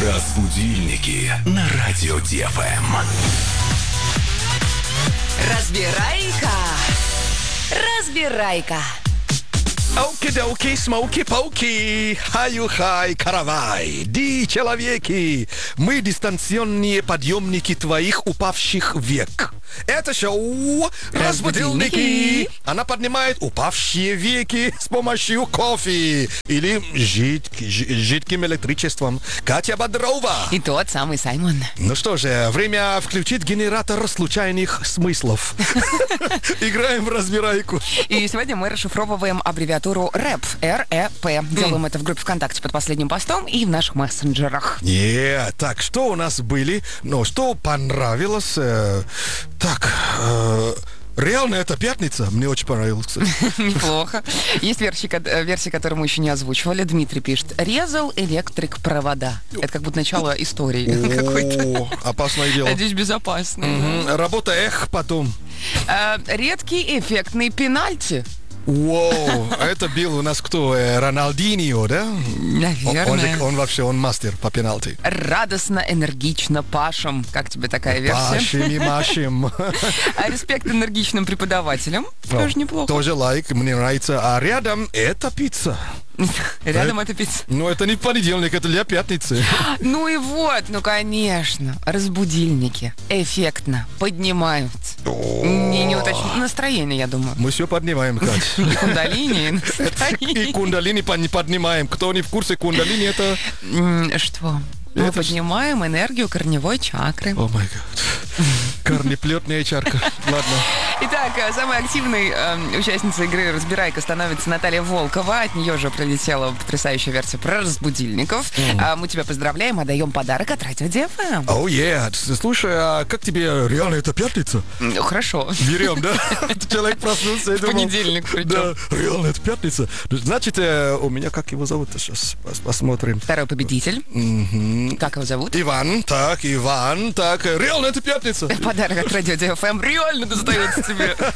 Разбудильники на радио ДФМ. Разбирайка. Разбирайка. Оки-доки, смоки-поки, хаю-хай, каравай, ди человеки, мы дистанционные подъемники твоих упавших век. Это шоу «Разбудильники». Она поднимает упавшие веки с помощью кофе или жидким электричеством. Катя Бодрова. И тот самый Саймон. Ну что же, время включить генератор случайных смыслов. Играем в разбирайку. И сегодня мы расшифровываем аббревиатуру РЭП. РЭП. Делаем это в группе ВКонтакте под последним постом и в наших мессенджерах. Так, что у нас были? Ну, что понравилось? Так, реально это пятница? Мне очень понравилось, кстати. Неплохо. Есть версия, которую мы еще не озвучивали. Дмитрий пишет: резал электрик провода. Это как будто начало истории какой-то. Опасное дело. Надеюсь, безопасно. Работа потом. Редкий эффектный пенальти. Воу, это был у нас кто? Роналдиньо, да? Наверное. Он мастер по пенальти. Радостно, энергично пашем. Как тебе такая версия? Пашем и машем. А респект энергичным преподавателям. Тоже неплохо. Тоже лайк, мне нравится. А рядом это пицца. Рядом это пицца. Ну, это не понедельник, это для пятницы. Ну и вот, ну конечно. Разбудильники эффектно поднимают. Не уточню. Настроение, я думаю. Мы все поднимаем, Кать. И кундалини, и настроение. И кундалини не поднимаем. Кто не в курсе, кундалини это... Что? Мы поднимаем энергию корневой чакры. О май гад. Корнеплетная чарка. Ладно. Итак, самой активной участницей игры «Разбирайка» становится Наталья Волкова. От нее же прилетела потрясающая версия про разбудильников. Мы тебя поздравляем, отдаем подарок от Радио ДФМ. Слушай, а как тебе реально это пятница? Хорошо. Берем, да? Человек проснулся и думал... Понедельник причем. Да, реально это пятница. Значит, у меня, как его зовут? Сейчас посмотрим. Второй победитель. Как его зовут? Иван, так, реально это пятница. Подарок от Радио ДФМ реально достается тебе.